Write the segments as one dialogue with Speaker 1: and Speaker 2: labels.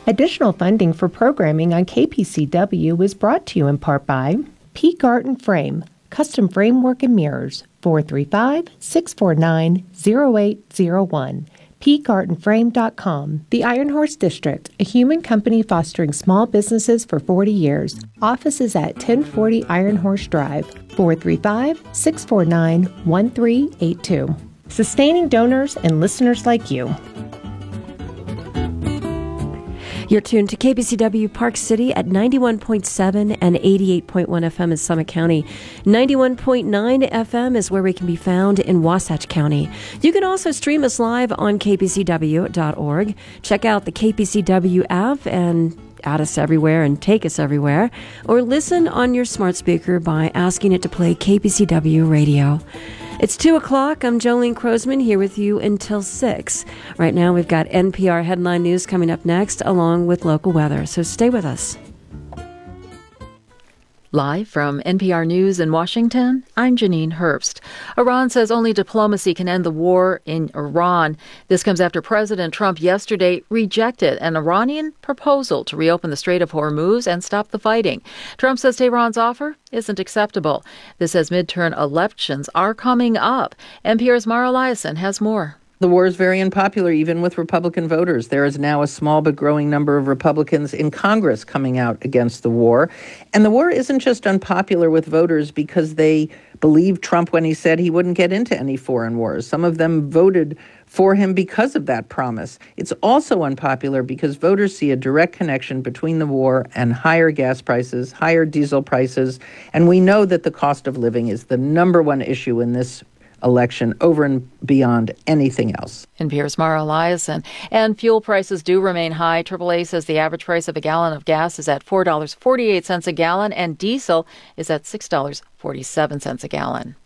Speaker 1: Additional funding for programming on KPCW is brought to you in part by Peak Art and Frame, custom framework and mirrors, 435-649-0801. PeakArtandFrame.com. The Iron Horse District, a human company fostering small businesses for 40 years. Office is at 1040 Iron Horse Drive, 435-649-1382. Sustaining donors and listeners like you.
Speaker 2: You're tuned to KPCW Park City at 91.7 and 88.1 FM in Summit County. 91.9 FM is where we can be found in Wasatch County. You can also stream us live on kpcw.org. Check out the KPCW app and add us everywhere and take us everywhere. Or listen on your smart speaker by asking it to play KPCW radio. It's 2 o'clock. I'm Jolene Crozman here with you until 6. Right now we've got NPR headline news coming up next along with local weather, so stay with us.
Speaker 3: Live from NPR News in Washington, I'm Janine Herbst. Iran says only diplomacy can end the war in Iran. This comes after President Trump yesterday rejected an Iranian proposal to reopen the Strait of Hormuz and stop the fighting. Trump says Tehran's offer isn't acceptable. This as midterm elections are coming up. NPR's Mara Liasson has more.
Speaker 4: The war is very unpopular, even with Republican voters. There is now a small but growing number of Republicans in Congress coming out against the war. And the war isn't just unpopular with voters because they believed Trump when he said he wouldn't get into any foreign wars. Some of them voted for him because of that promise. It's also unpopular because voters see a direct connection between the war and higher gas prices, higher diesel prices. And we know that the cost of living is the number one issue in this election over and beyond anything else.
Speaker 3: NPR's Mara Liasson. And fuel prices do remain high. AAA says the average price of a gallon of gas is at $4.48 a gallon, and diesel is at $6.47 a gallon.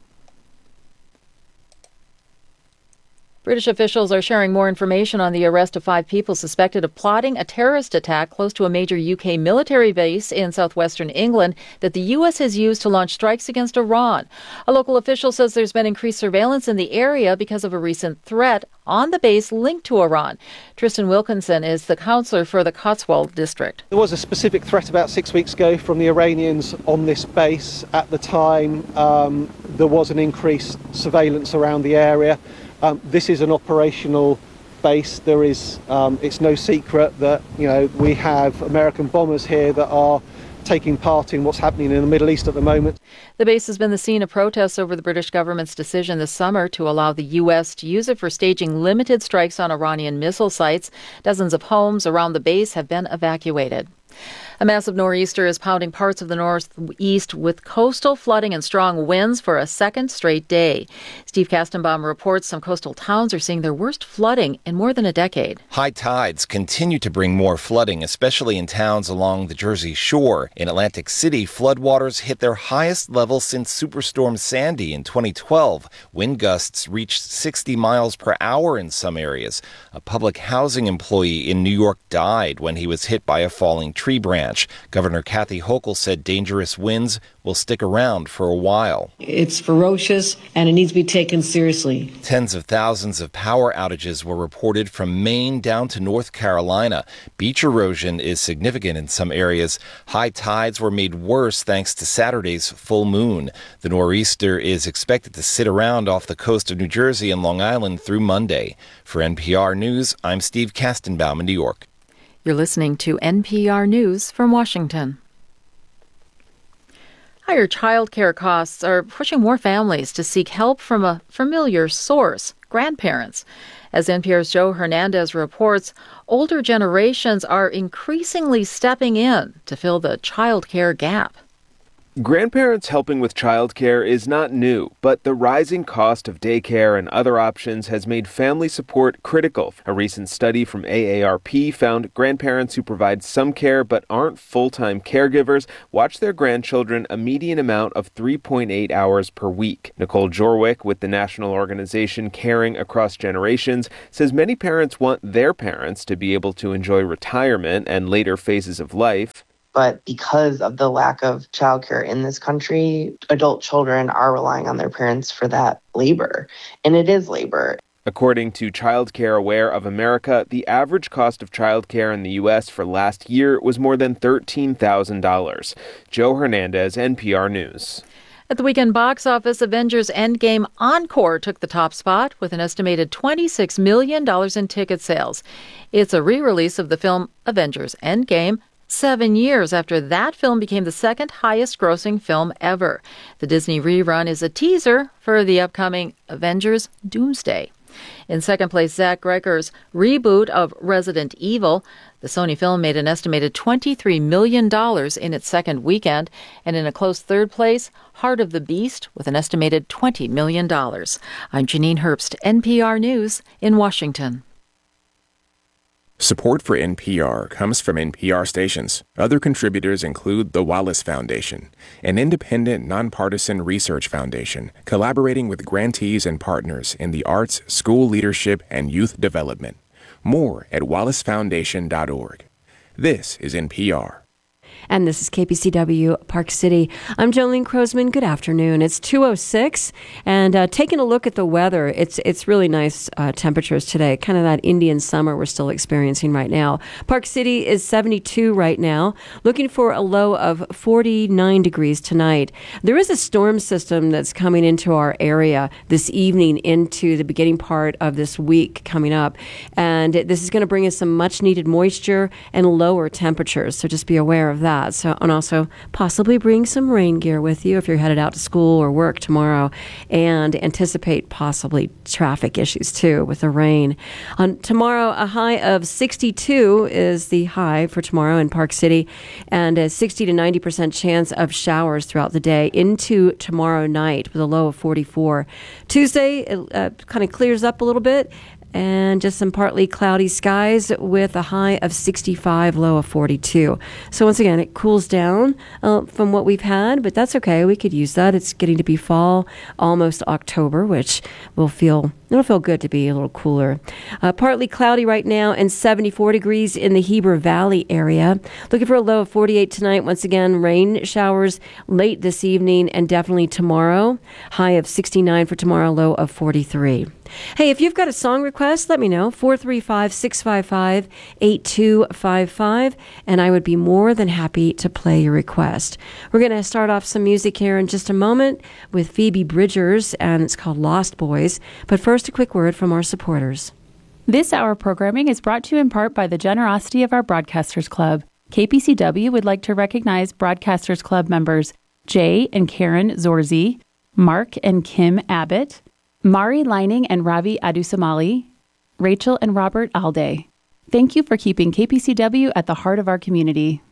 Speaker 3: British officials are sharing more information on the arrest of 5 people suspected of plotting a terrorist attack close to a major UK military base in southwestern England that the U.S. has used to launch strikes against Iran. A local official says there's been increased surveillance in the area because of a recent threat on the base linked to Iran. Tristan Wilkinson is the counselor for the Cotswold district.
Speaker 5: There was a specific threat about 6 weeks ago from the Iranians on this base. At the time, there was an increased surveillance around the area. This is an operational base. There is, it's no secret that, we have American bombers here that are taking part in what's happening in the Middle East at the moment.
Speaker 3: The base has been the scene of protests over the British government's decision this summer to allow the U.S. to use it for staging limited strikes on Iranian missile sites. Dozens of homes around the base have been evacuated. A massive nor'easter is pounding parts of the northeast with coastal flooding and strong winds for a second straight day. Steve Kastenbaum reports some coastal towns are seeing their worst flooding in more than a decade.
Speaker 6: High tides continue to bring more flooding, especially in towns along the Jersey Shore. In Atlantic City, floodwaters hit their highest level since Superstorm Sandy in 2012. Wind gusts reached 60 miles per hour in some areas. A public housing employee in New York died when he was hit by a falling tree branch. Governor Kathy Hochul said dangerous winds will stick around for a while.
Speaker 7: It's ferocious and it needs to be taken seriously.
Speaker 6: Tens of thousands of power outages were reported from Maine down to North Carolina. Beach erosion is significant in some areas. High tides were made worse thanks to Saturday's full moon. The nor'easter is expected to sit around off the coast of New Jersey and Long Island through Monday. For NPR News, I'm Steve Kastenbaum in New York.
Speaker 3: You're listening to NPR News from Washington. Higher child care costs are pushing more families to seek help from a familiar source, grandparents. As NPR's Joe Hernandez reports, older generations are increasingly stepping in to fill the child care gap.
Speaker 8: Grandparents helping with childcare is not new, but the rising cost of daycare and other options has made family support critical. A recent study from AARP found grandparents who provide some care but aren't full-time caregivers watch their grandchildren a median amount of 3.8 hours per week. Nicole Jorwick with the national organization Caring Across Generations says many parents want their parents to be able to enjoy retirement and later phases of life.
Speaker 9: But because of the lack of childcare in this country, adult children are relying on their parents for that labor. And it is labor.
Speaker 8: According to Child Care Aware of America, the average cost of child care in the U.S. for last year was more than $13,000. Joe Hernandez, NPR News.
Speaker 3: At the weekend box office, Avengers Endgame Encore took the top spot with an estimated $26 million in ticket sales. It's a re-release of the film Avengers Endgame, 7 years after that film became the second highest grossing film ever. The Disney rerun is a teaser for the upcoming Avengers Doomsday. In second place, Zach Gregor's reboot of Resident Evil. The Sony film made an estimated $23 million in its second weekend. And in a close third place, Heart of the Beast with an estimated $20 million. I'm Janine Herbst, NPR News in Washington.
Speaker 10: Support for NPR comes from NPR stations. Other contributors include the Wallace Foundation, an independent, nonpartisan research foundation collaborating with grantees and partners in the arts, school leadership, and youth development. More at wallacefoundation.org. This is NPR.
Speaker 2: And this is KPCW Park City. I'm Jolene Crosman. Good afternoon. It's 2:06, and taking a look at the weather, it's really nice temperatures today. Kind of that Indian summer we're still experiencing right now. Park City is 72 right now. Looking for a low of 49 degrees tonight. There is a storm system that's coming into our area this evening into the beginning part of this week coming up, and this is going to bring us some much needed moisture and lower temperatures. So just be aware of that. So, and also possibly bring some rain gear with you if you're headed out to school or work tomorrow, and anticipate possibly traffic issues too with the rain. On tomorrow, a high of 62 is the high for tomorrow in Park City, and a 60 to 90% chance of showers throughout the day into tomorrow night with a low of 44. Tuesday, it kind of clears up a little bit, and just some partly cloudy skies with a high of 65, low of 42. So once again, it cools down from what we've had, but that's okay. We could use that. It's getting to be fall, almost October, which it'll feel good to be a little cooler. Partly cloudy right now and 74 degrees in the Heber Valley area. Looking for a low of 48 tonight. Once again, rain showers late this evening and definitely tomorrow. High of 69 for tomorrow, low of 43. Hey, if you've got a song request, let me know. 435-655-8255, and I would be more than happy to play your request. We're going to start off some music here in just a moment with Phoebe Bridgers, and it's called Lost Boys. But first, a quick word from our supporters.
Speaker 11: This hour programming is brought to you in part by the generosity of our Broadcasters Club. KPCW would like to recognize Broadcasters Club members Jay and Karen Zorzi, Mark and Kim Abbott, Mari Lining and Ravi Adusamali, Rachel and Robert Alday. Thank you for keeping KPCW at the heart of our community.